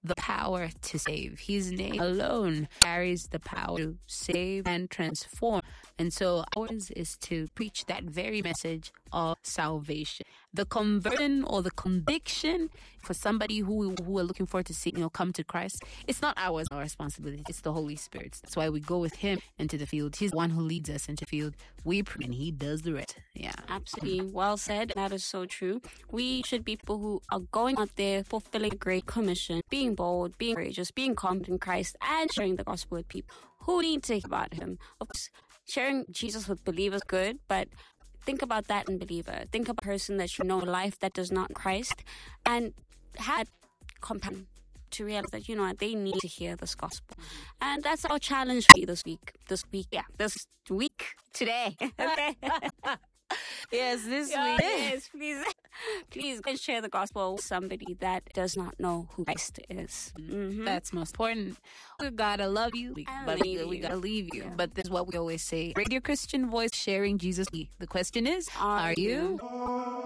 the power to save. His name alone carries the power to save and transform. And so ours is to preach that very message of salvation. The conversion or the conviction for somebody who are looking forward to see, come to Christ, it's not our responsibility. It's the Holy Spirit's. That's why we go with him into the field. He's the one who leads us into the field. We pray and he does the rest. Yeah. Absolutely. Well said. That is so true. We should be people who are going out there, fulfilling a great commission, being bold, being courageous, being confident in Christ, and sharing the gospel with people who need to hear about him. Of course, sharing Jesus with believers is good, but think about that unbeliever. Think of a person that you know in life that does not Christ, and have compassion to realize that, they need to hear this gospel. And that's our challenge for you this week, today. Okay. Yes, this week. Yes, please go and share the gospel with somebody that does not know who Christ is. Mm-hmm. That's most important. We gotta love you, but we gotta leave you. Yeah. But this is what we always say. Radio Christian Voice, sharing Jesus. The question is, are you?